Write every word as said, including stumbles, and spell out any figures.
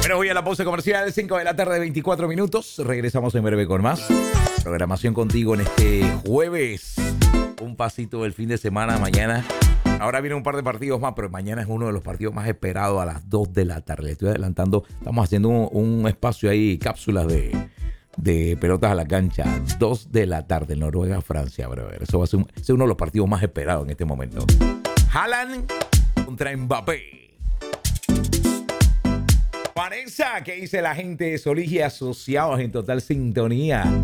Bueno, voy a la pausa comercial, cinco de la tarde, veinticuatro minutos. Regresamos en breve con más. Programación contigo en este jueves. Un pasito del fin de semana mañana. Ahora viene un par de partidos más, pero mañana es uno de los partidos más esperados a las dos de la tarde. Le estoy adelantando. Estamos haciendo un, un espacio ahí, cápsulas de, de pelotas a la cancha. dos de la tarde, Noruega, Francia, brother. Eso va a ser, un, ser uno de los partidos más esperados en este momento. Haaland contra Mbappé. Vanessa, ¿qué dice la gente de Solís y Asociados en total sintonía?